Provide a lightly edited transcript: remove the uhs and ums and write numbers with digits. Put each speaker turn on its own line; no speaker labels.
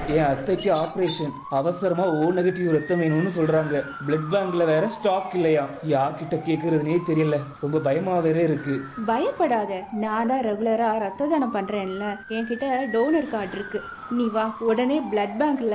என் அத்தைக்கு ஆபரேஷன், அவசரமா ஓ நெகட்டிவ் ரத்தம் வேணும்னு சொல்றாங்க. பிளட் பேங்க்ல வேற ஸ்டாக் இல்லையா, யார்கிட்ட கேக்குறதுனே தெரியல. ரொம்ப பயமா வேற இருக்கு.
பயப்படாத, நான் தான் ரெகுலரா ரத்த தானம் பண்றேன்ல, என்கிட்ட டோனர் கார்டு இருக்கு. நீ வா, உடனே பிளட் பேங்க்ல